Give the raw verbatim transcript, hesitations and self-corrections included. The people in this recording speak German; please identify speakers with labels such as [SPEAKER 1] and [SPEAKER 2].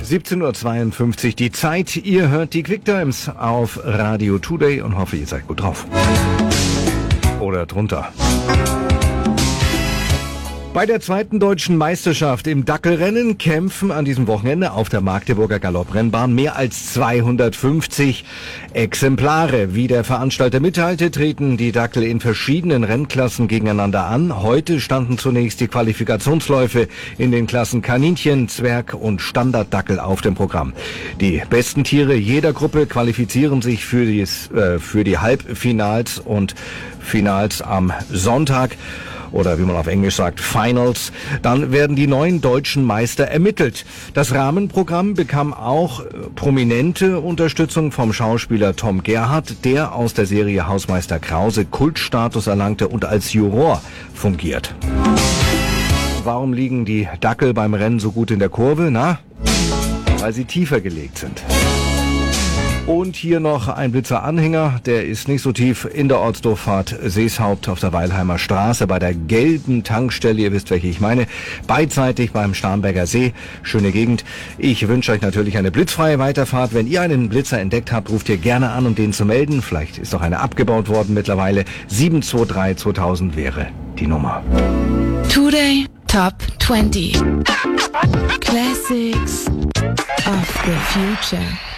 [SPEAKER 1] siebzehn Uhr zweiundfünfzig die Zeit. Ihr hört die Quick Times auf Radio Today und hoffe, ihr seid gut drauf. Oder drunter. Bei der zweiten deutschen Meisterschaft im Dackelrennen kämpfen an diesem Wochenende auf der Magdeburger Galopprennbahn mehr als zweihundertfünfzig Exemplare. Wie der Veranstalter mitteilte, treten die Dackel in verschiedenen Rennklassen gegeneinander an. Heute standen zunächst die Qualifikationsläufe in den Klassen Kaninchen, Zwerg und Standarddackel auf dem Programm. Die besten Tiere jeder Gruppe qualifizieren sich für die, äh, für die Halbfinals und Finals am Sonntag. Oder wie man auf Englisch sagt, Finals. Dann werden die neuen deutschen Meister ermittelt. Das Rahmenprogramm bekam auch prominente Unterstützung vom Schauspieler Tom Gerhardt, der aus der Serie Hausmeister Krause Kultstatus erlangte und als Juror fungiert. Warum liegen die Dackel beim Rennen so gut in der Kurve? Na, weil sie tiefer gelegt sind. Und hier noch ein Blitzer-Anhänger, der ist nicht so tief in der Ortsdurchfahrt Seeshaupt auf der Weilheimer Straße bei der gelben Tankstelle, ihr wisst, welche ich meine, beidseitig beim Starnberger See, schöne Gegend. Ich wünsche euch natürlich eine blitzfreie Weiterfahrt. Wenn ihr einen Blitzer entdeckt habt, ruft ihr gerne an, um den zu melden. Vielleicht ist doch eine abgebaut worden mittlerweile. sieben zwei drei zweitausend wäre die Nummer.
[SPEAKER 2] Today Top zwanzig Classics of the Future.